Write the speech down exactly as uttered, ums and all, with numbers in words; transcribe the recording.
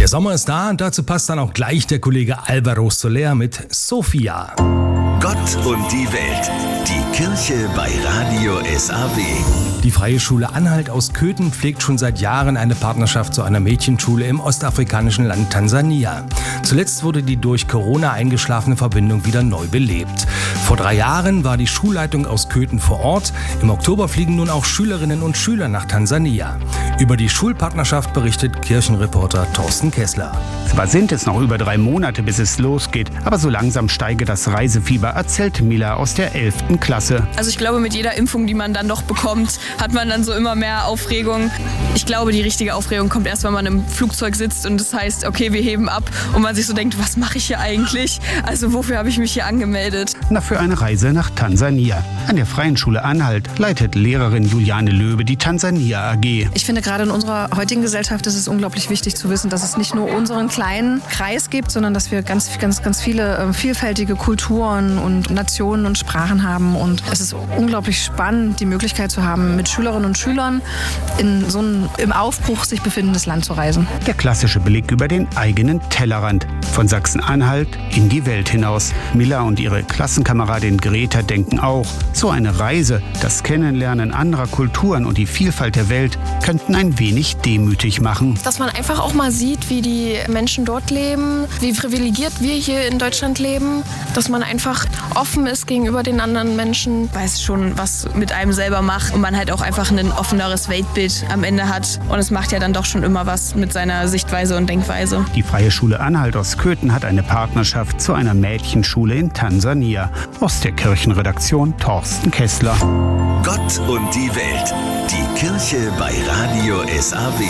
Sommer ist da und dazu passt dann auch gleich der Kollege Alvaro Soler mit Sophia. Gott und die Welt. Die Kirche bei Radio S A W. Die Freie Schule Anhalt aus Köthen pflegt schon seit Jahren eine Partnerschaft zu einer Mädchenschule im ostafrikanischen Land Tansania. Zuletzt wurde die durch Corona eingeschlafene Verbindung wieder neu belebt. Vor drei Jahren war die Schulleitung aus Köthen vor Ort. Im Oktober fliegen nun auch Schülerinnen und Schüler nach Tansania. Über die Schulpartnerschaft berichtet Kirchenreporter Thorsten Kessler. Zwar sind es noch über drei Monate, bis es losgeht, aber so langsam steige das Reisefieber, erzählt Mila aus der elften Klasse. Also ich glaube, mit jeder Impfung, die man dann noch bekommt, hat man dann so immer mehr Aufregung. Ich glaube, die richtige Aufregung kommt erst, wenn man im Flugzeug sitzt und es heißt, okay, wir heben ab und man sich so denkt, was mache ich hier eigentlich? Also wofür habe ich mich hier angemeldet? Na, für eine Reise nach Tansania. An der Freien Schule Anhalt leitet Lehrerin Juliane Löbe die Tansania A G. Ich finde, gerade in unserer heutigen Gesellschaft ist es unglaublich wichtig zu wissen, dass es nicht nur unseren kleinen Kreis gibt, sondern dass wir ganz, ganz, ganz viele äh, vielfältige Kulturen und Nationen und Sprachen haben. Und es ist unglaublich spannend, die Möglichkeit zu haben, mit Schülerinnen und Schülern in so ein im Aufbruch sich befindendes Land zu reisen. Der klassische Blick über den eigenen Tellerrand. Von Sachsen-Anhalt in die Welt hinaus. Mila und ihre Klassenkameradin Greta denken auch, so eine Reise, das Kennenlernen anderer Kulturen und die Vielfalt der Welt könnten ein wenig demütig machen. Dass man einfach auch mal sieht, wie die Menschen dort leben, wie privilegiert wir hier in Deutschland leben, dass man einfach offen ist gegenüber den anderen Menschen. Weiß schon, was mit einem selber macht und man halt auch einfach ein offeneres Weltbild am Ende hat. Und es macht ja dann doch schon immer was mit seiner Sichtweise und Denkweise. Die Freie Schule Anhalt aus Köthen hat eine Partnerschaft zu einer Mädchenschule in Tansania. Aus der Kirchenredaktion Thorsten Kessler. Gott und die Welt. Die Kirche bei Radio S A W.